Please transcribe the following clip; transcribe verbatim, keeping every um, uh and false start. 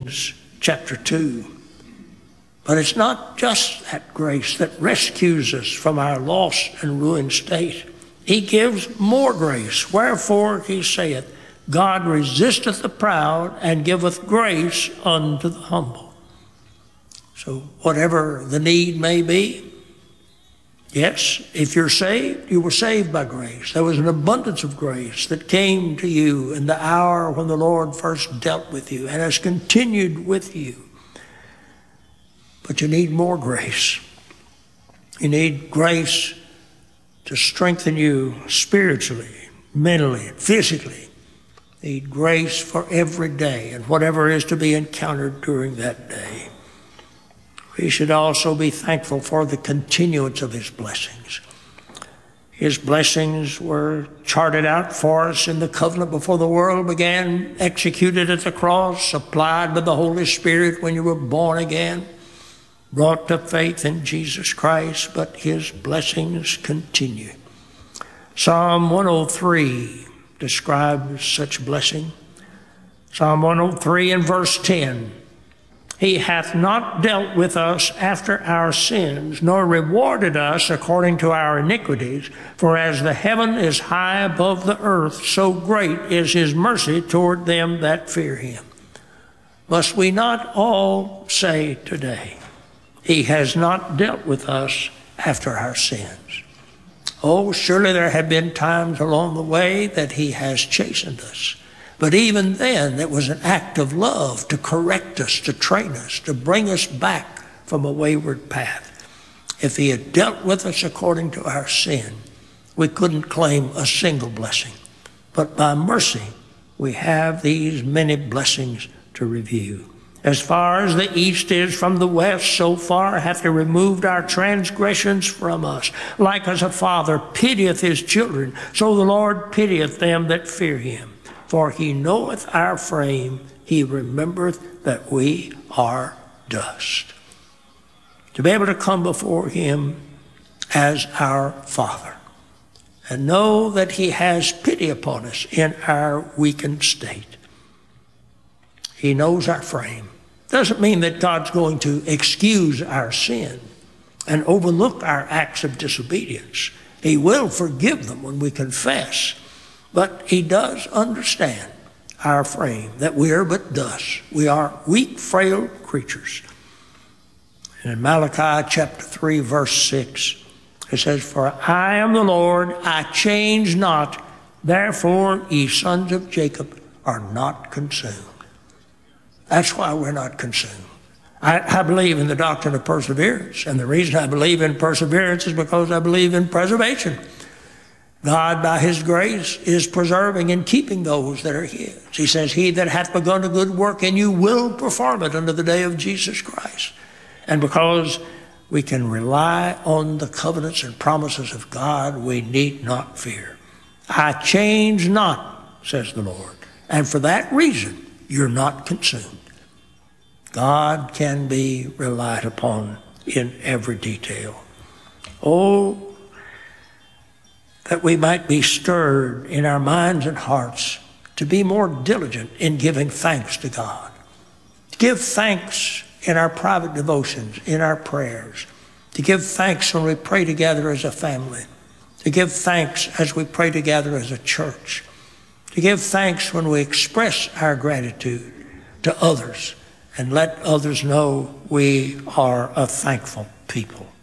Ephesians chapter two. But it's not just that grace that rescues us from our lost and ruined state. He gives more grace. Wherefore he saith, God resisteth the proud and giveth grace unto the humble. So whatever the need may be, yes, if you're saved, you were saved by grace. There was an abundance of grace that came to you in the hour when the Lord first dealt with you and has continued with you. But you need more grace. You need grace to strengthen you spiritually, mentally, physically. You need grace for every day and whatever is to be encountered during that day. We should also be thankful for the continuance of his blessings. His blessings were charted out for us in the covenant before the world began, executed at the cross, supplied by the Holy Spirit when you were born again, brought to faith in Jesus Christ, but his blessings continue. Psalm one oh three describes such blessing. Psalm one oh three and verse ten. He hath not dealt with us after our sins, nor rewarded us according to our iniquities. For as the heaven is high above the earth, so great is his mercy toward them that fear him. Must we not all say today, he has not dealt with us after our sins? Oh, surely there have been times along the way that he has chastened us. But even then, it was an act of love to correct us, to train us, to bring us back from a wayward path. If he had dealt with us according to our sin, we couldn't claim a single blessing. But by mercy, we have these many blessings to review. As far as the east is from the west, so far hath he removed our transgressions from us. Like as a father pitieth his children, so the Lord pitieth them that fear him. For he knoweth our frame, he remembereth that we are dust. To be able to come before him as our Father and know that he has pity upon us in our weakened state. He knows our frame. Doesn't mean that God's going to excuse our sin and overlook our acts of disobedience. He will forgive them when we confess. But he does understand our frame, that we are but dust. We are weak, frail creatures. And in Malachi chapter three, verse six, it says, For I am the Lord, I change not. Therefore, ye sons of Jacob are not consumed. That's why we're not consumed. I, I believe in the doctrine of perseverance. And the reason I believe in perseverance is because I believe in preservation. God, by his grace, is preserving and keeping those that are his. He says, he that hath begun a good work in you will perform it unto the day of Jesus Christ. And because we can rely on the covenants and promises of God, we need not fear. I change not, says the Lord. And for that reason, you're not consumed. God can be relied upon in every detail. Oh, that we might be stirred in our minds and hearts to be more diligent in giving thanks to God. To give thanks in our private devotions, in our prayers. To give thanks when we pray together as a family. To give thanks as we pray together as a church. To give thanks when we express our gratitude to others and let others know we are a thankful people.